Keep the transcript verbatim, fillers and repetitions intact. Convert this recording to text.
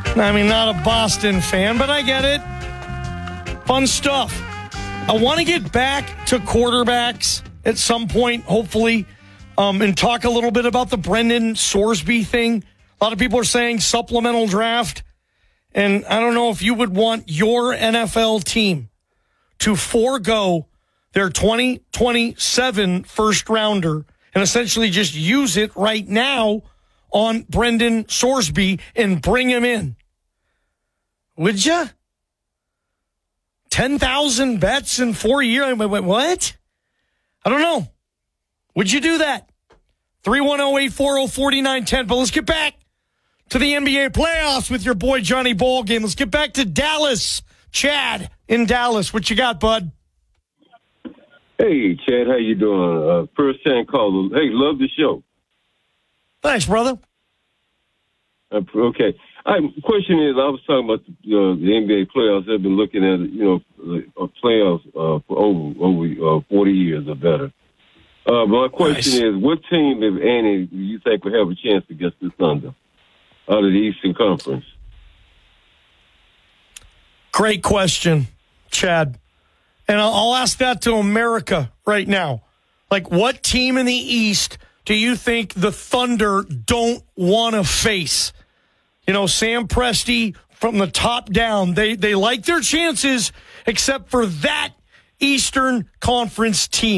I mean, not a Boston fan, but I get it. Fun stuff. I want to get back to quarterbacks at some point, hopefully, um, and talk a little bit about the Brendan Sorsby thing. A lot of people are saying supplemental draft. And I don't know if you would want your N F L team to forego their twenty twenty-seven first rounder and essentially just use it right now on Brendan Sorsby and bring him in. Would you? ten thousand bets in four years? What? I don't know. Would you do that? three one zero, eight four zero, four nine one zero. But let's get back to the N B A playoffs with your boy Johnny Ballgame. Let's get back to Dallas. Chad in Dallas. What you got, bud? Hey, Chad. How you doing? Uh, first time caller. Hey, love the show. Thanks, brother. Uh, okay. I, question is, I was talking about the, uh, the N B A playoffs. I've been looking at it, you know, uh, playoffs uh, for over over uh, forty years or better. Uh, my question Nice. is, what team, if any, do you think will have a chance against the Thunder out of the Eastern Conference? Great question, Chad. And I'll, I'll ask that to America right now. Like, what team in the East do you think the Thunder don't want to face? You know, Sam Presti from the top down, they, they like their chances except for that Eastern Conference team.